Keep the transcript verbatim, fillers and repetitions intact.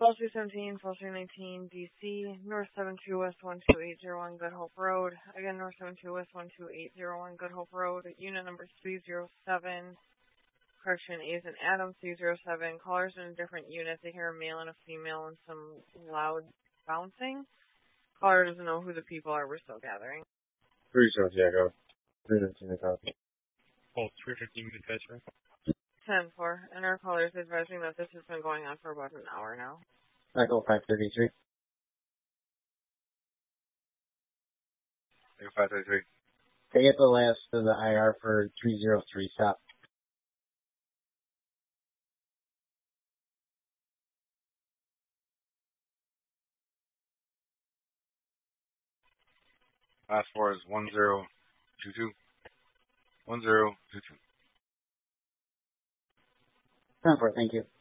Fall two seventeen, Fall three nineteen, D C, North seven two West one two eight zero one, Good Hope Road. Again, North seven two West one two eight zero one, Good Hope Road. Unit number three zero seven. Correction, A is an Adam, three zero seven. Callers in a different unit. They hear a male and a female and some loud bouncing. Caller doesn't know who the people are. We're still gathering. three zero Diego. three nineteen, copy. Oh, three fifteen attachment. ten four. And our caller is advising that this has been going on for about an hour now. Echo five thirty-three. Echo five thirty-three. Can I get the last of the I R for three zero three, stop. Last four is one zero two two. one zero two two. ten four, thank you.